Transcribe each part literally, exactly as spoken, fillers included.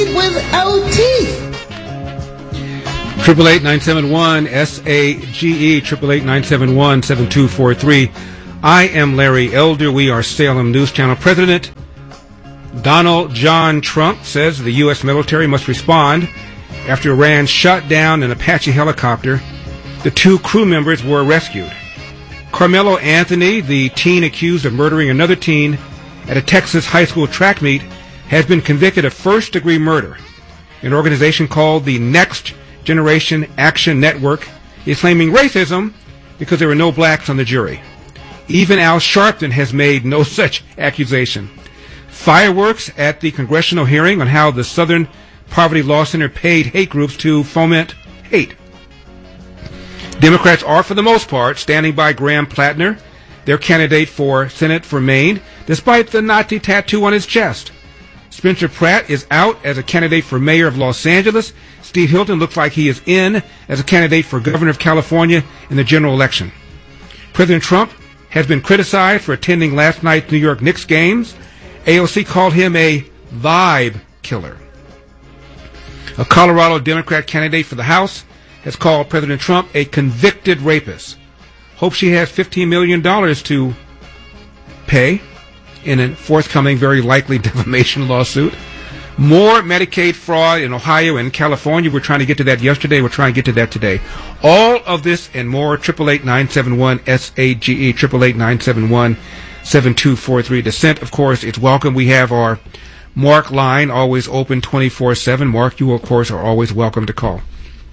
without teeth. Triple eight nine seven one S A G E triple eight nine seven one seven two four three. I am Larry Elder. We are Salem News Channel. President Donald John Trump says the U S military must respond after Iran shot down an Apache helicopter. The two crew members were rescued. Carmelo Anthony, the teen accused of murdering another teen at a Texas high school track meet, has been convicted of first-degree murder. An organization called the Next Generation Action Network is claiming racism because there were no blacks on the jury. Even Al Sharpton has made no such accusation. Fireworks at the congressional hearing on how the Southern Poverty Law Center paid hate groups to foment hate. Democrats are, for the most part, standing by Graham Plattner, their candidate for Senate for Maine, despite the Nazi tattoo on his chest. Spencer Pratt is out as a candidate for mayor of Los Angeles. Steve Hilton looks like he is in as a candidate for governor of California in the general election. President Trump has been criticized for attending last night's New York Knicks games. A O C called him a vibe killer. A Colorado Democrat candidate for the House has called President Trump a convicted rapist. Hope she has fifteen million dollars to pay in a forthcoming, very likely defamation lawsuit. More Medicaid fraud in Ohio and California. We're trying to get to that yesterday. We're trying to get to that today. All of this and more. Triple eight nine seven one S A G E. Triple eight nine seven one seven two four three. Dissent, of course, it's welcome. We have our Mark line always open twenty-four seven. Mark, you, of course, are always welcome to call.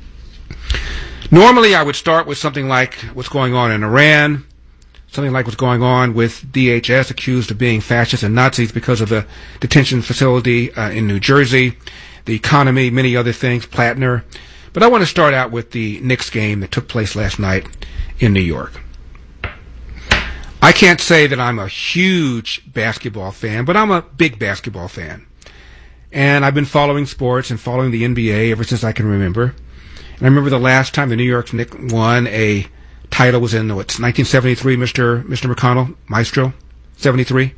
Normally, I would start with something like what's going on in Iran, something like what's going on with D H S accused of being fascists and Nazis because of the detention facility uh, in New Jersey, the economy, many other things, Plattner. But I want to start out with the Knicks game that took place last night in New York. I can't say that I'm a huge basketball fan, but I'm a big basketball fan. And I've been following sports and following the N B A ever since I can remember. And I remember the last time the New York Knicks won a title was in, what's, nineteen seventy-three, Mister Mister McConnell, Maestro, seventy-three.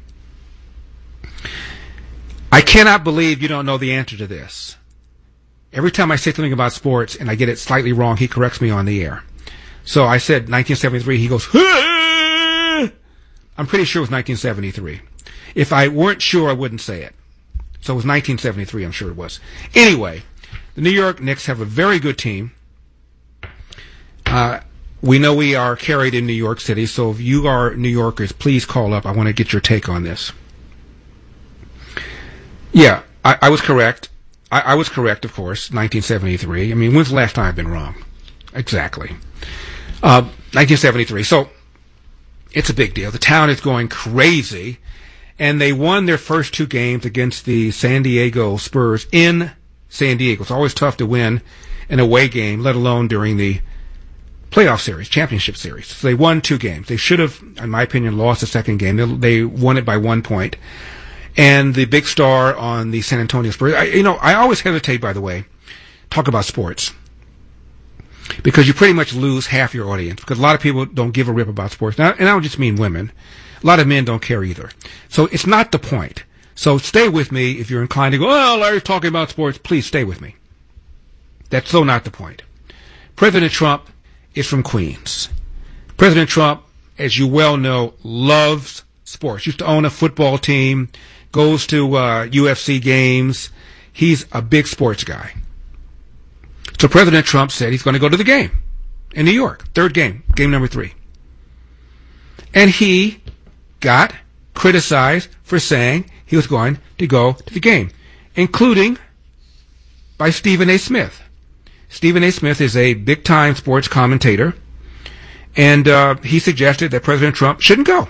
I cannot believe you don't know the answer to this. Every time I say something about sports and I get it slightly wrong, he corrects me on the air. So I said nineteen seventy-three, he goes, Hah! I'm pretty sure it was nineteen seventy-three. If I weren't sure, I wouldn't say it. So it was nineteen seventy-three, I'm sure it was. Anyway, the New York Knicks have a very good team. Uh, we know we are carried in New York City, so if you are New Yorkers, please call up. I want to get your take on this. Yeah, I, I was correct. I, I was correct, of course, nineteen seventy-three. I mean, when's the last time I've been wrong? Exactly. Uh, nineteen seventy-three. So, it's a big deal. The town is going crazy, and they won their first two games against the San Diego Spurs in San Diego. It's always tough to win an away game, let alone during the playoff series, championship series. So they won two games. They should have, in my opinion, lost the second game. They, they won it by one point. And the big star on the San Antonio Spurs, I, you know, I always hesitate, by the way, talk about sports, because you pretty much lose half your audience, because a lot of people don't give a rip about sports. Now, and I don't just mean women. A lot of men don't care either. So it's not the point. So stay with me if you're inclined to go, oh, Larry's talking about sports. Please stay with me. That's so not the point. President Trump is from Queens. President Trump, as you well know, loves sports. Used to own a football team, goes to uh, U F C games. He's a big sports guy. So President Trump said he's going to go to the game in New York. Third game, game number three. And he got criticized for saying he was going to go to the game, including by Stephen A. Smith. Stephen A. Smith is a big-time sports commentator, and uh, he suggested that President Trump shouldn't go.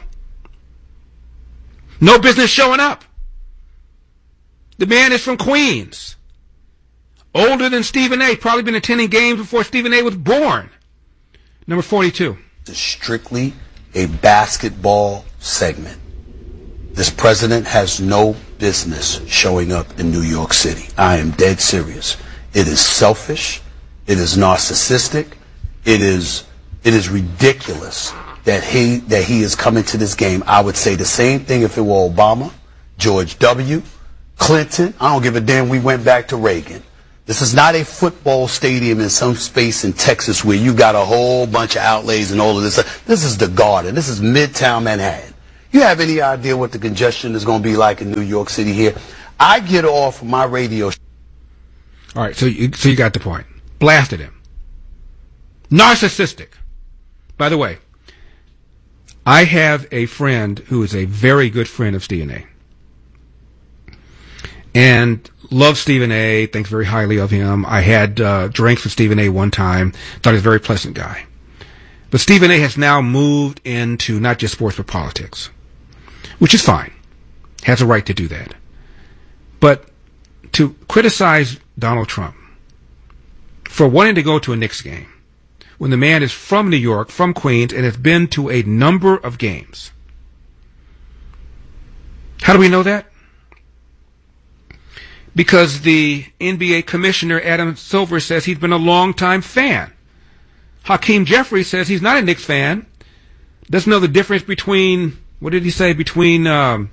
No business showing up. The man is from Queens. Older than Stephen A. Probably been attending games before Stephen A. was born. Number forty-two. It's strictly a basketball segment. This president has no business showing up in New York City. I am dead serious. It is selfish. It is narcissistic. It is it is ridiculous that he that he is coming to this game. I would say the same thing if it were Obama, George W., Clinton. I don't give a damn. We went back to Reagan. This is not a football stadium in some space in Texas where you got a whole bunch of outlays and all of this. This is the Garden. This is Midtown Manhattan. You have any idea what the congestion is going to be like in New York City here? I get off my radio. All right, so you, so you got the point. Blasted him. Narcissistic. By the way, I have a friend who is a very good friend of Stephen A. And loves Stephen A., thinks very highly of him. I had uh, drinks with Stephen A. one time. Thought he was a very pleasant guy. But Stephen A. has now moved into not just sports but politics, which is fine. Has a right to do that. But to criticize Donald Trump for wanting to go to a Knicks game when the man is from New York, from Queens, and has been to a number of games. How do we know that? Because the N B A commissioner, Adam Silver, says he's been a longtime fan. Hakeem Jeffries says he's not a Knicks fan. Doesn't know the difference between, what did he say, between, um,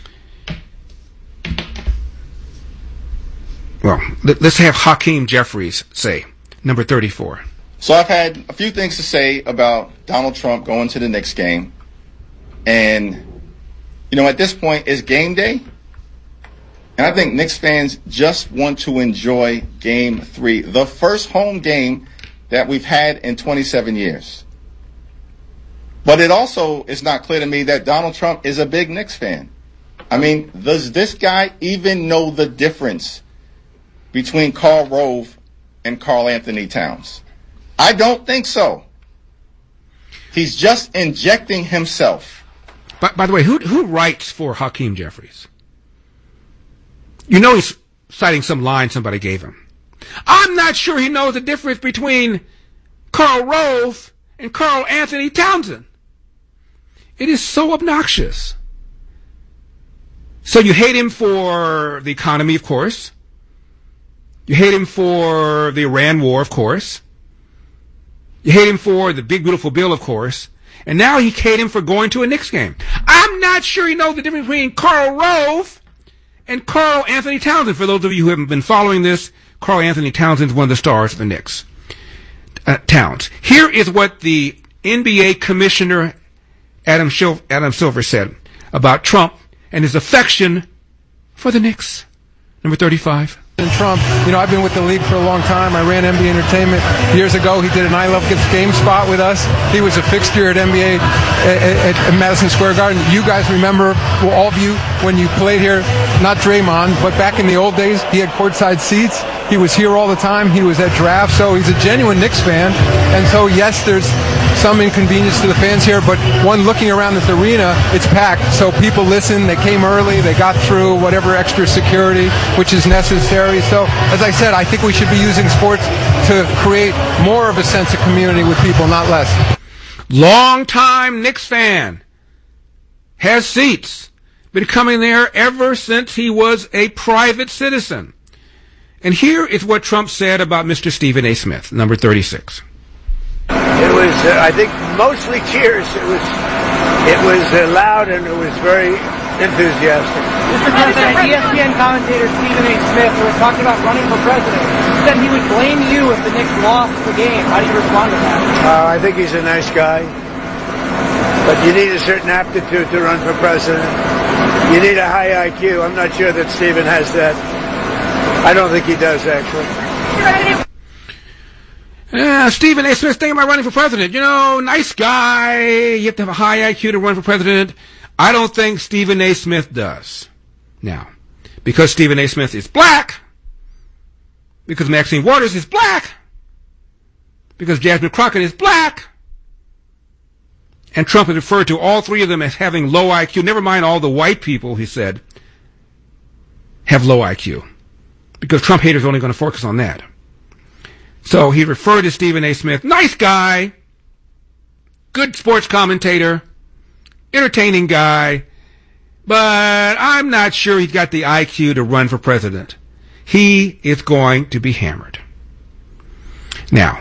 well, let's have Hakeem Jeffries say, number thirty-four. So I've had a few things to say about Donald Trump going to the Knicks game. And, you know, at this point, it's game day. And I think Knicks fans just want to enjoy game three, the first home game that we've had in twenty-seven years. But it also is not clear to me that Donald Trump is a big Knicks fan. I mean, does this guy even know the difference between Karl Rove and Karl Anthony Towns? I don't think so. He's just injecting himself. By, by the way, who who writes for Hakeem Jeffries? You know he's citing some line somebody gave him. I'm not sure he knows the difference between Karl Rove and Karl Anthony Townsend. It is so obnoxious. So you hate him for the economy, of course. You hate him for the Iran war, of course. You hate him for the big, beautiful bill, of course. And now you hate him for going to a Knicks game. I'm not sure he knows the difference between Karl Rove and Karl Anthony Townsend. For those of you who haven't been following this, Karl Anthony Townsend is one of the stars of the Knicks. Uh, Towns. Here is what the N B A commissioner Adam, Shil- Adam Silver said about Trump and his affection for the Knicks. Number thirty-five. And Trump, you know, I've been with the league for a long time. I ran N B A Entertainment years ago. He did an I Love Game spot with us. He was a fixture at N B A at, at Madison Square Garden. You guys remember, well, all of you, when you played here, not Draymond, but back in the old days, he had courtside seats. He was here all the time. He was at drafts. So he's a genuine Knicks fan. And so, yes, there's some inconvenience to the fans here, but one looking around this arena, it's packed. So people listen. They came early. They got through whatever extra security, which is necessary. So, as I said, I think we should be using sports to create more of a sense of community with people, not less. Long-time Knicks fan. Has seats. Been coming there ever since he was a private citizen. And here is what Trump said about Mister Stephen A. Smith, number thirty-six. It was, uh, I think, mostly cheers. It was, it was uh, loud and it was very enthusiastic. Mister President, E S P N commentator Stephen A. Smith, who was talking about running for president, said he would blame you if the Knicks lost the game. How do you respond to that? Uh, I think he's a nice guy, but you need a certain aptitude to run for president. You need a high I Q. I'm not sure that Stephen has that. I don't think he does, actually. Yeah, Stephen A. Smith thinking about running for president. You know, nice guy. You have to have a high I Q to run for president. I don't think Stephen A. Smith does. Now, because Stephen A. Smith is black, because Maxine Waters is black, because Jasmine Crockett is black, and Trump has referred to all three of them as having low I Q. Never mind all the white people, he said, have low I Q. Because Trump haters are only going to focus on that. So he referred to Stephen A. Smith, nice guy, good sports commentator, entertaining guy, but I'm not sure he's got the I Q to run for president. He is going to be hammered. Now,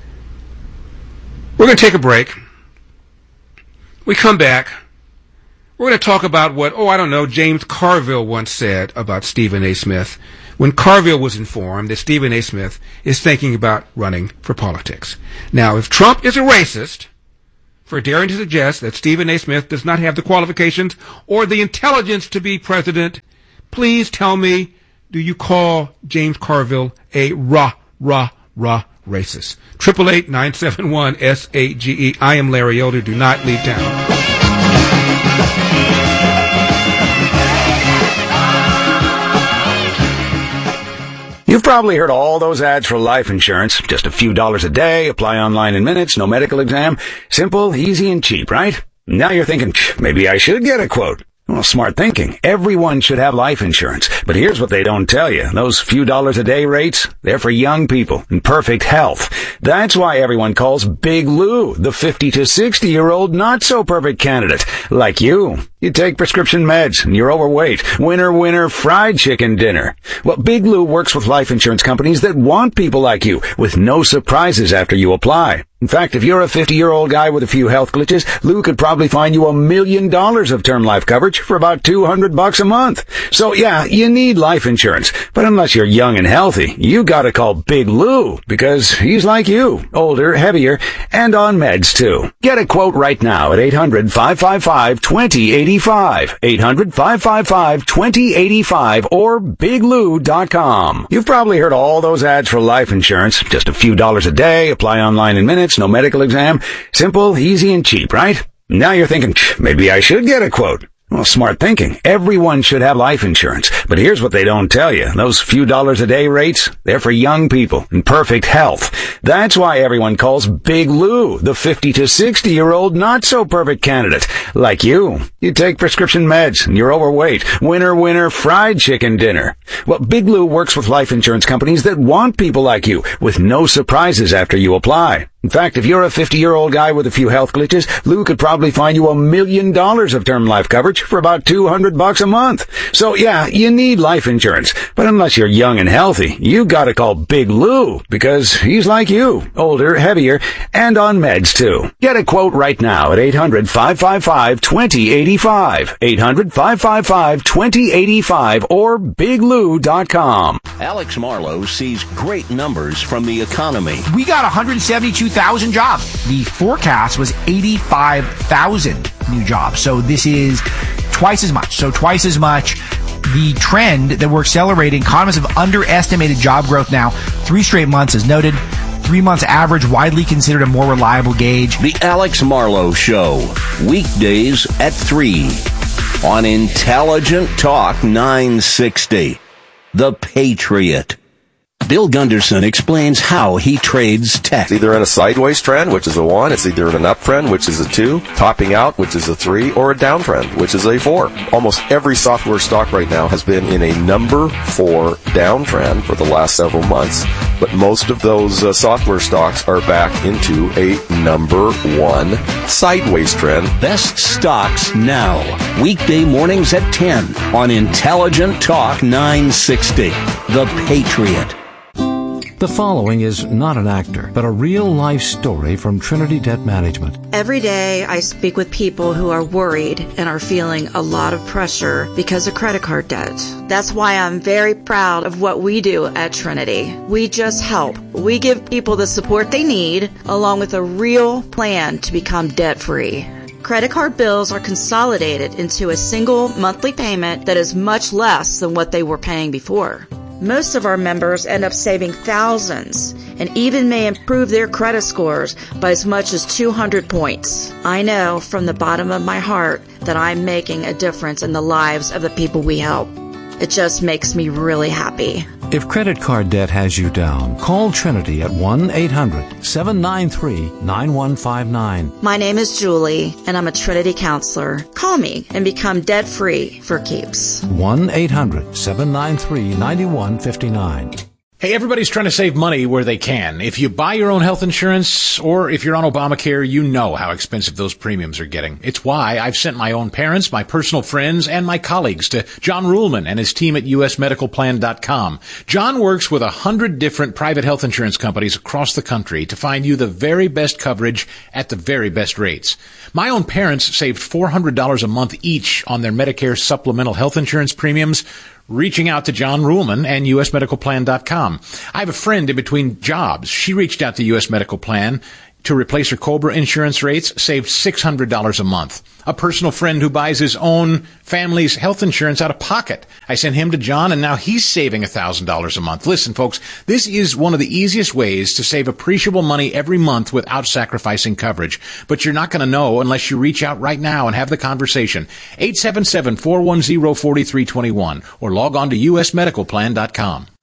we're going to take a break. We come back. We're going to talk about what, oh, I don't know, James Carville once said about Stephen A. Smith when Carville was informed that Stephen A. Smith is thinking about running for politics. Now, if Trump is a racist for daring to suggest that Stephen A. Smith does not have the qualifications or the intelligence to be president, please tell me, do you call James Carville a rah, rah, rah racist? eight eight eight, nine seven one, S A G E. I am Larry Elder. Do not leave town. You've probably heard all those ads for life insurance. Just a few dollars a day, apply online in minutes, no medical exam. Simple, easy, and cheap, right? Now you're thinking, maybe I should get a quote. Well, smart thinking. Everyone should have life insurance. But here's what they don't tell you. Those few dollars a day rates, they're for young people in perfect health. That's why everyone calls Big Lou the fifty to sixty year old not so perfect candidate. Like you. You take prescription meds and you're overweight. Winner, winner, fried chicken dinner. Well, Big Lou works with life insurance companies that want people like you with no surprises after you apply. In fact, if you're a fifty-year-old guy with a few health glitches, Lou could probably find you a million dollars of term life coverage for about two hundred bucks a month. So yeah, you need life insurance. But unless you're young and healthy, you gotta call Big Lou because he's like you, older, heavier, and on meds too. Get a quote right now at eight hundred, five five five, two zero eight five. eight hundred, five five five, two zero eight five or big lou dot com. You've probably heard all those ads for life insurance. Just a few dollars a day, apply online in minutes. No medical exam. Simple, easy, and cheap, right? Now you're thinking, maybe I should get a quote. Well, smart thinking. Everyone should have life insurance. But here's what they don't tell you. Those few dollars a day rates, they're for young people in perfect health. That's why everyone calls Big Lou the fifty to sixty year old not so perfect candidate. Like you. You take prescription meds and you're overweight. Winner, winner, fried chicken dinner. Well, Big Lou works with life insurance companies that want people like you with no surprises after you apply. In fact, if you're a fifty-year-old guy with a few health glitches, Lou could probably find you a million dollars of term life coverage for about two hundred bucks a month. So yeah, you need life insurance. But unless you're young and healthy, you gotta call Big Lou because he's like you, older, heavier, and on meds too. Get a quote right now at eight hundred, five five five, two zero eight five. eight hundred, five five five, two zero eight five or big lou dot com. Alex Marlow sees great numbers from the economy. We got one hundred seventy-two thousand jobs. The forecast was eighty-five thousand new jobs. So this is twice as much. So twice as much. The trend that we're accelerating, economists have underestimated job growth now three straight months, as noted. Three months average, widely considered a more reliable gauge. The Alex Marlow Show, weekdays at three on Intelligent Talk nine sixty. The Patriot. Bill Gunderson explains how he trades tech. It's either in a sideways trend, which is a one. It's either in an uptrend, which is a two. Topping out, which is a three. Or a downtrend, which is a four. Almost every software stock right now has been in a number four downtrend for the last several months. But most of those uh, software stocks are back into a number one sideways trend. Best stocks now. Weekday mornings at ten on Intelligent Talk nine sixty. The Patriot. The following is not an actor, but a real-life story from Trinity Debt Management. Every day I speak with people who are worried and are feeling a lot of pressure because of credit card debt. That's why I'm very proud of what we do at Trinity. We just help. We give people the support they need, along with a real plan to become debt-free. Credit card bills are consolidated into a single monthly payment that is much less than what they were paying before. Most of our members end up saving thousands and even may improve their credit scores by as much as two hundred points. I know from the bottom of my heart that I'm making a difference in the lives of the people we help. It just makes me really happy. If credit card debt has you down, call Trinity at one eight hundred, seven nine three, nine one five nine. My name is Julie, and I'm a Trinity counselor. Call me and become debt-free for keeps. one eight hundred, seven nine three, nine one five nine. Hey, everybody's trying to save money where they can. If you buy your own health insurance or if you're on Obamacare, you know how expensive those premiums are getting. It's why I've sent my own parents, my personal friends, and my colleagues to John Ruhlman and his team at U S medical plan dot com. John works with a hundred different private health insurance companies across the country to find you the very best coverage at the very best rates. My own parents saved four hundred dollars a month each on their Medicare supplemental health insurance premiums, reaching out to John Ruhlman and U S medical plan dot com. I have a friend in between jobs. She reached out to U S Medical Plan to replace her COBRA insurance rates, saved six hundred dollars a month. A personal friend who buys his own family's health insurance out of pocket. I sent him to John, and now he's saving one thousand dollars a month. Listen, folks, this is one of the easiest ways to save appreciable money every month without sacrificing coverage. But you're not going to know unless you reach out right now and have the conversation. eight seven seven, four one zero, four three two one or log on to U S medical plan dot com.